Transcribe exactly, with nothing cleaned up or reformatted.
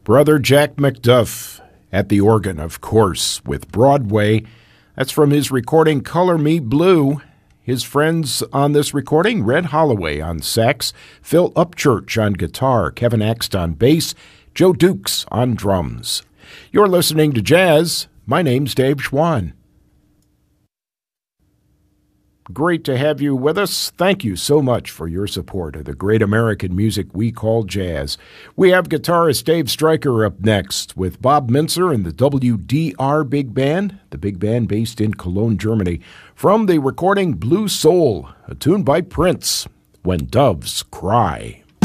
Brother Jack McDuff at the organ, of course, with Broadway. That's from his recording Color Me Blue. His friends on this recording, Red Holloway on sax, Phil Upchurch on guitar, Kevin Axt on bass, Joe Dukes on drums. You're listening to Jazz. My name's Dave Schwann. Great to have you with us. Thank you so much for your support of the great American music we call jazz. We have guitarist Dave Stryker up next with Bob Mintzer and the W D R Big Band, the big band based in Cologne, Germany, from the recording Blue Soul, a tune by Prince, When Doves Cry.